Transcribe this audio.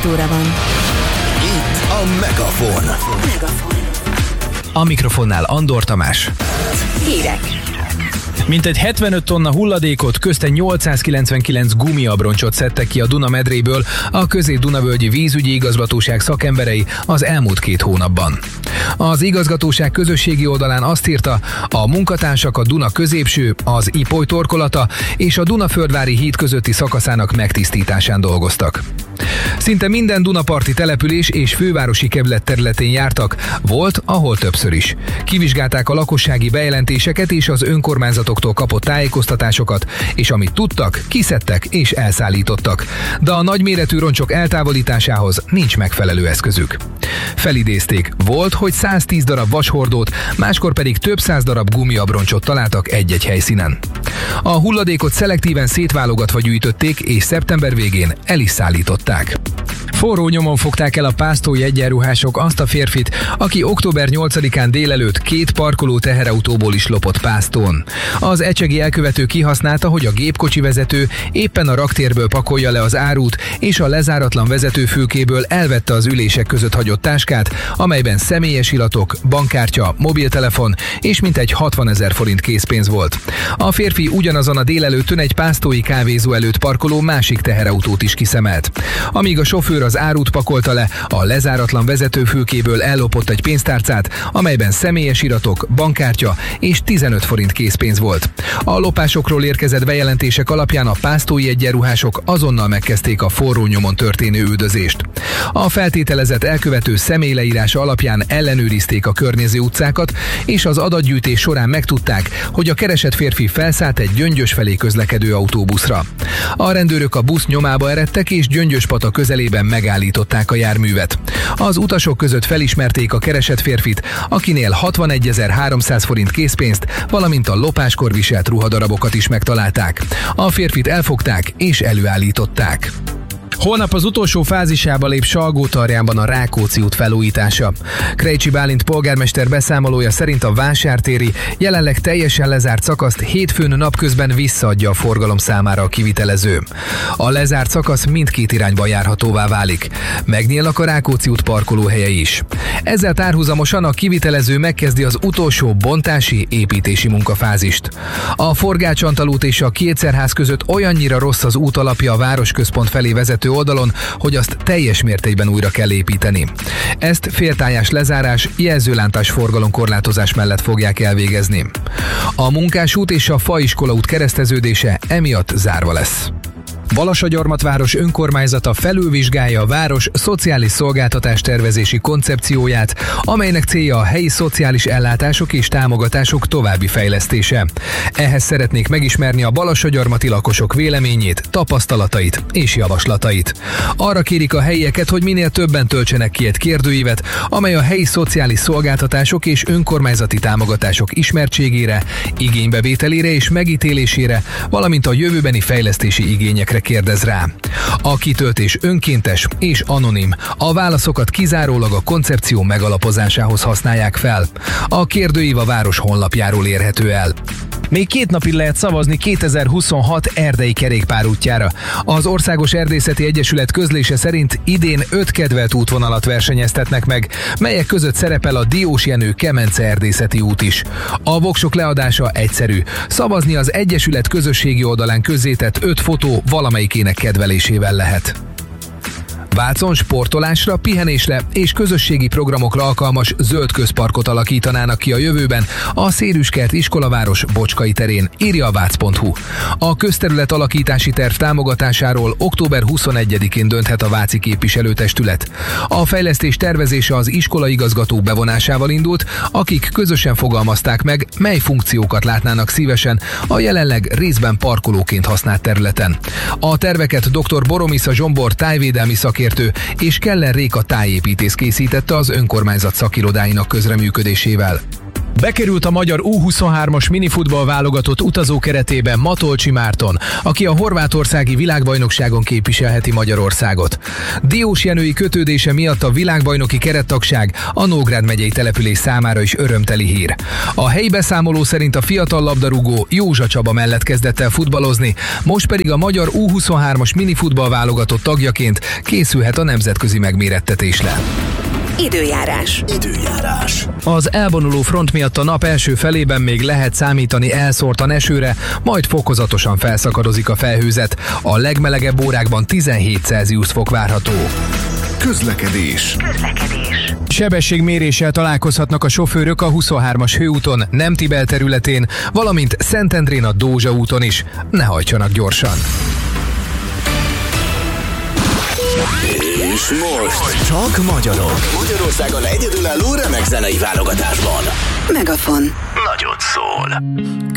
óra van. Itt a Megafon. A mikrofonnál Andor Tamás. Hírek. Mintegy 75 tonna hulladékot, közte 899 gumiabroncsot szedtek ki a Duna medréből a Közép-Dunavölgyi Vízügyi Igazgatóság szakemberei az elmúlt 2 hónapban. Az igazgatóság közösségi oldalán azt írta, a munkatársak a Duna középső, az Ipoly torkolata és a Dunaföldvári híd közötti szakaszának megtisztításán dolgoztak. Szinte minden dunaparti település és fővárosi kerület területén jártak, volt, ahol többször is. Kivizsgálták a lakossági bejelentéseket és az önkormányzatoktól kapott tájékoztatásokat, és amit tudtak, kiszedtek és elszállítottak. De a nagyméretű roncsok eltávolításához nincs megfelelő eszközük. Felidézték, volt, hogy 110 darab vashordót, máskor pedig több száz darab gumiabroncsot találtak egy-egy helyszínen. A hulladékot szelektíven szétválogatva gyűjtötték, és szeptember végén el is szállították. Forró nyomon fogták el a pásztói egyenruhások azt a férfit, aki október 8-án délelőtt 2 parkoló teherautóból is lopott pásztón. Az ecsegi elkövető kihasználta, hogy a gépkocsi vezető éppen a raktérből pakolja le az árut, és a lezáratlan vezetőfülkéből elvette az ülések között hagyott táskát, amelyben személyes iratok, bankkártya, mobiltelefon és mintegy 60 000 forint készpénz volt. A férfi ugyanazon a délelőttön egy pásztói kávézó előtt parkoló másik teherautót is kiszemelt. Amíg a sofőr az árut pakolta le, a lezáratlan vezetőfülkéből ellopott egy pénztárcát, amelyben személyes iratok, bankkártya és 15 forint készpénz volt. A lopásokról érkezett bejelentések alapján a pásztói egyenruhások azonnal megkezdték a forró nyomon történő üldözést. A feltételezett elkövető személyleírása alapján ellenőrizték a környező utcákat, és az adatgyűjtés során megtudták, hogy a keresett férfi felszállt egy Gyöngyös felé közlekedő autóbuszra. A rendőrök a busz nyomába eredtek, és Gyöngyöspata közelében megállították a járművet. Az utasok között felismerték a keresett férfit, akinél 61 300 forint készpénzt, valamint a lopáskor viselt ruhadarabokat is megtalálták. A férfit elfogták és előállították. Holnap az utolsó fázisába lép Salgótarjánban a Rákóczi út felújítása. Krejcsi Bálint polgármester beszámolója szerint a vásártéri, jelenleg teljesen lezárt szakaszt hétfőn napközben visszaadja a forgalom számára a kivitelező. A lezárt szakasz mindkét irányba járhatóvá válik. Megnyílnak a Rákóczi út parkolóhelyei is. Ezzel párhuzamosan a kivitelező megkezdi az utolsó bontási, építési munkafázist. A Forgács-Antal és a Kétszerház között olyannyira rossz az út alapja a városközpont felé vezető oldalon, hogy azt teljes mértékben újra kell építeni. Ezt féltájás lezárás, jelzőlántás forgalomkorlátozás mellett fogják elvégezni. A Munkásút és a Faiskola út kereszteződése emiatt zárva lesz. Balassagyarmatváros önkormányzata felülvizsgálja a város szociális szolgáltatás tervezési koncepcióját, amelynek célja a helyi szociális ellátások és támogatások további fejlesztése. Ehhez szeretnék megismerni a balassagyarmati lakosok véleményét, tapasztalatait és javaslatait. Arra kérik a helyieket, hogy minél többen töltsenek ki egy kérdőívet, amely a helyi szociális szolgáltatások és önkormányzati támogatások ismertségére, igénybevételére és megítélésére, valamint a jövőbeni fejlesztési igényekre kérdez rá. A kitöltés önkéntes és anonim. A válaszokat kizárólag a koncepció megalapozásához használják fel. A kérdőív a város honlapjáról érhető el. Még 2 napig lehet szavazni 2026 erdei kerékpárútjára. Az Országos Erdészeti Egyesület közlése szerint idén 5 kedvelt útvonalat versenyeztetnek meg, melyek között szerepel a Diós Jenő Kemence erdészeti út is. A voksok leadása egyszerű. Szavazni az Egyesület közösségi oldalán közzétett 5 fotó valamelyikének kedvelésével lehet. Vácon sportolásra, pihenésre és közösségi programokra alkalmas zöld közparkot alakítanának ki a jövőben a Szérüskert iskolaváros Bocskai terén, írja a vác.hu. A közterület alakítási terv támogatásáról október 21-én dönthet a váci képviselőtestület. A fejlesztés tervezése az iskolaigazgató bevonásával indult, akik közösen fogalmazták meg, mely funkciókat látnának szívesen a jelenleg részben parkolóként használt területen. A terveket dr. Boromisza Zsombor tájvédelmi szakértő és Keller Réka tájépítész készítette az önkormányzat szakirodáinak közreműködésével. Bekerült a magyar U23-as minifutball válogatott utazókeretébe Matolcsy Márton, aki a horvátországi világbajnokságon képviselheti Magyarországot. Diós Jenői kötődése miatt a világbajnoki kerettagság a Nógrád megyei település számára is örömteli hír. A helyi beszámoló szerint a fiatal labdarúgó Józsa Csaba mellett kezdett el futballozni, most pedig a magyar U23-as minifutball válogatott tagjaként készülhet a nemzetközi megmérettetésre. Időjárás. Az elvonuló front miatt a nap első felében még lehet számítani elszórtan esőre, majd fokozatosan felszakadozik a felhőzet. A legmelegebb órákban 17 Celsius fok várható. Közlekedés. Sebességméréssel találkozhatnak a sofőrök a 23-as hőúton, Nemtibel területén, valamint Szentendrén a Dózsa úton is. Ne hajtsanak gyorsan! És most csak magyarok. Magyarországon egyedülálló remek zenei válogatásban. Megafon. Nagyot szól.